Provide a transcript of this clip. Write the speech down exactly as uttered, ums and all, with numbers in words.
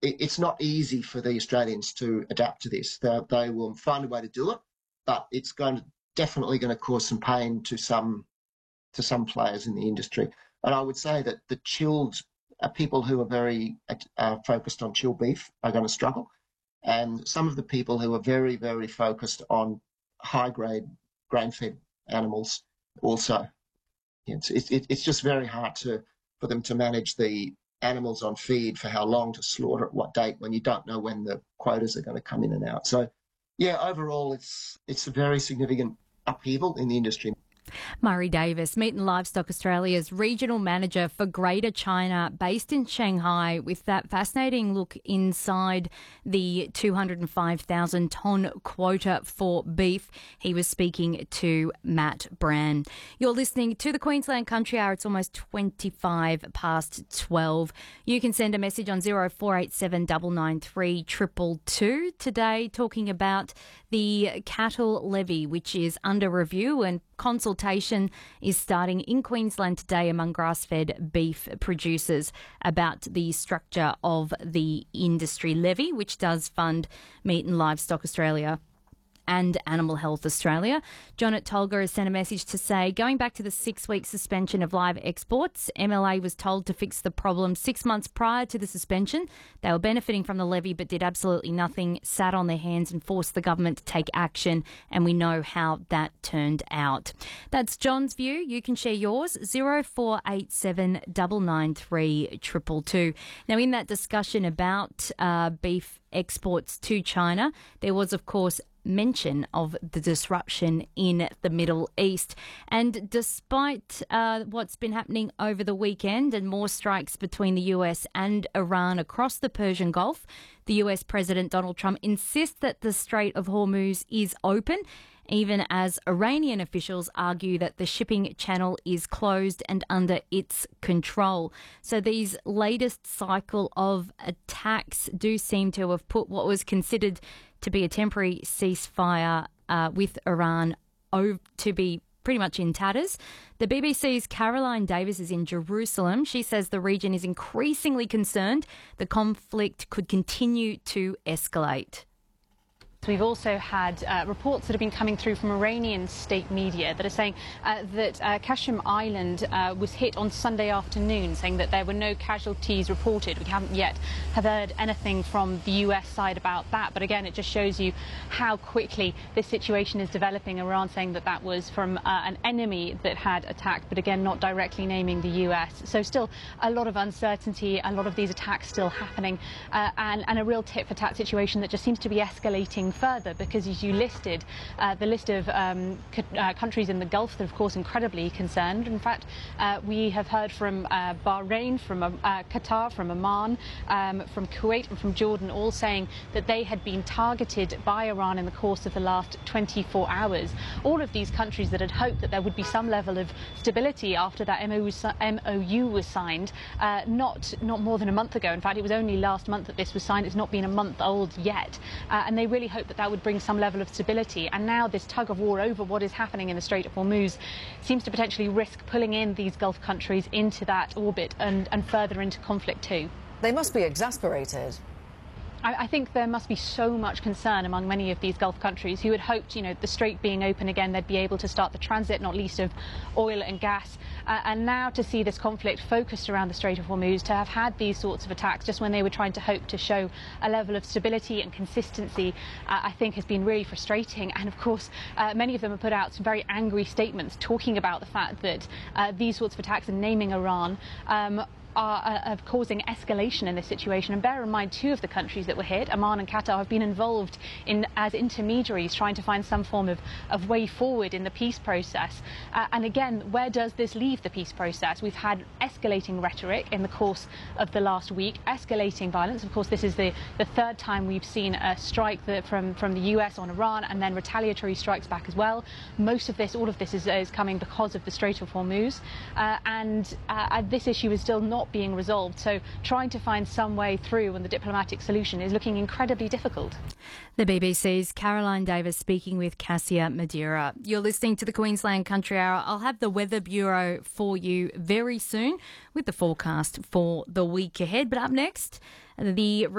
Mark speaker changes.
Speaker 1: it, it's not easy for the Australians to adapt to this. They, they will find a way to do it, but it's going to definitely going to cause some pain to some to some players in the industry. And I would say that the chilled uh, people who are very uh, focused on chilled beef are going to struggle, and some of the people who are very, very focused on high-grade grain-fed animals also. It's, it, it's just very hard to for them to manage the animals on feed for how long, to slaughter at what date, when you don't know when the quotas are going to come in and out. So, yeah, overall, it's it's a very significant upheaval in the industry.
Speaker 2: Murray Davis, Meat and Livestock Australia's regional manager for Greater China, based in Shanghai, with that fascinating look inside the two hundred five thousand tonne quota for beef. He was speaking to Matt Brand. You're listening to the Queensland Country Hour. It's almost twenty-five past twelve. You can send a message on zero four eight seven nine nine three two two two today, talking about the cattle levy, which is under review, and consultation is starting in Queensland today among grass-fed beef producers about the structure of the industry levy, which does fund Meat and Livestock Australia and Animal Health Australia. John at Tolga has sent a message to say, going back to the six-week suspension of live exports, M L A was told to fix the problem six months prior to the suspension. They were benefiting from the levy but did absolutely nothing, sat on their hands and forced the government to take action, and we know how that turned out. That's John's view. You can share yours, zero four eight seven nine nine three two two two. Now, in that discussion about uh, beef exports to China, there was, of course, mention of the disruption in the Middle East. And despite uh, what's been happening over the weekend and more strikes between the U S and Iran across the Persian Gulf, the U S President Donald Trump insists that the Strait of Hormuz is open, even as Iranian officials argue that the shipping channel is closed and under its control. So these latest cycle of attacks do seem to have put what was considered to be a temporary ceasefire uh, with Iran over, to be pretty much in tatters. The B B C's Caroline Davis is in Jerusalem. She says the region is increasingly concerned the conflict could continue to escalate.
Speaker 3: We've also had uh, reports that have been coming through from Iranian state media that are saying uh, that uh, Qasem Island uh, was hit on Sunday afternoon, saying that there were no casualties reported. We haven't yet have heard anything from the U S side about that. But again, it just shows you how quickly this situation is developing. Iran saying that that was from uh, an enemy that had attacked, but again, not directly naming the U S. So still a lot of uncertainty, a lot of these attacks still happening, uh, and, and a real tit-for-tat situation that just seems to be escalating further, because as you listed, uh, the list of um, uh, countries in the Gulf that are of course incredibly concerned. In fact, uh, we have heard from uh, Bahrain, from uh, Qatar, from Oman, um, from Kuwait and from Jordan, all saying that they had been targeted by Iran in the course of the last twenty-four hours. All of these countries that had hoped that there would be some level of stability after that M O U was signed, uh, not, not more than a month ago. In fact, it was only last month that this was signed. It's not been a month old yet. Uh, and they really hope that that would bring some level of stability. And now this tug of war over what is happening in the Strait of Hormuz seems to potentially risk pulling in these Gulf countries into that orbit and, and further into conflict too.
Speaker 4: They must be exasperated.
Speaker 3: I think there must be so much concern among many of these Gulf countries who had hoped, you know, the strait being open again, they'd be able to start the transit, not least of oil and gas. Uh, and now to see this conflict focused around the Strait of Hormuz, to have had these sorts of attacks just when they were trying to hope to show a level of stability and consistency, uh, I think has been really frustrating. And of course, uh, many of them have put out some very angry statements talking about the fact that uh, these sorts of attacks and naming Iran um, are uh, causing escalation in this situation. And bear in mind, two of the countries that were hit, Oman and Qatar, have been involved in as intermediaries trying to find some form of, of way forward in the peace process. Uh, and again, where does this leave the peace process? We've had escalating rhetoric in the course of the last week, escalating violence. Of course, this is the, the third time we've seen a strike that from, from the U S on Iran, and then retaliatory strikes back as well. Most of this, all of this is, is coming because of the Strait of Hormuz. Uh, and uh, this issue is still not being resolved. So trying to find some way through and the diplomatic solution is looking incredibly difficult.
Speaker 2: The B B C's Caroline Davis speaking with Cassia Madeira. You're listening to the Queensland Country Hour. I'll have the Weather Bureau for you very soon with the forecast for the week ahead. But up next, the